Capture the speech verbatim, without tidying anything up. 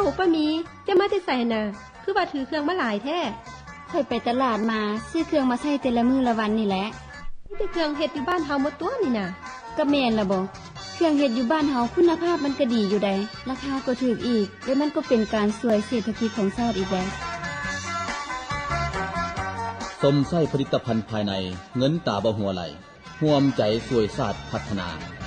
ป้ามีจะมาแต่ไสน่ะคือว่าถือเครื่องมาหลายแท้ค่อยไปตลาดมาซื้อเครื่องมาใช้แต่ละมื้อละวันนี่แหละมีแต่เครื่องเฮ็ดอยู่บ้านเฮาหมดตัวนี่น่ะก็แม่นล่ะบ่เครื่องเฮ็ดอยู่บ้านเฮาคุณภาพมันก็ดีอยู่ใดราคาก็ถูกอีกและมันก็เป็นการช่วยเศรษฐกิจของชาติอีกแล้วสมไส้ผลิตภัณฑ์ภายในเงินตาบ่หัวไหลร่วมใจช่วยชาติพัฒนา